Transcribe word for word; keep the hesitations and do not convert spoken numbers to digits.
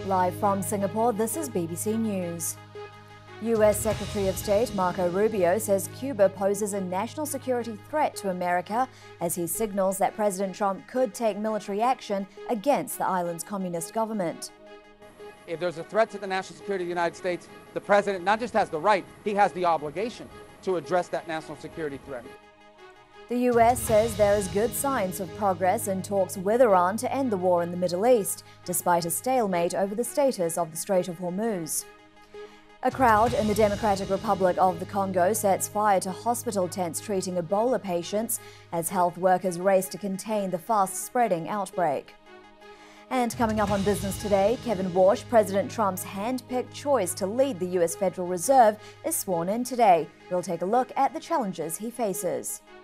Live from Singapore, this is B B C News. U S Secretary of State Marco Rubio says Cuba poses a national security threat to America as he signals that President Trump could take military action against the island's communist government. If there's a threat to the national security of the United States, the president not just has the right, he has the obligation to address that national security threat. The U S says there is good signs of progress in talks with Iran to end the war in the Middle East, despite a stalemate over the status of the Strait of Hormuz. A crowd in the Democratic Republic of the Congo sets fire to hospital tents treating Ebola patients as health workers race to contain the fast-spreading outbreak. And coming up on Business Today, Kevin Warsh, President Trump's hand-picked choice to lead the U S Federal Reserve, is sworn in today. We'll take a look at the challenges he faces.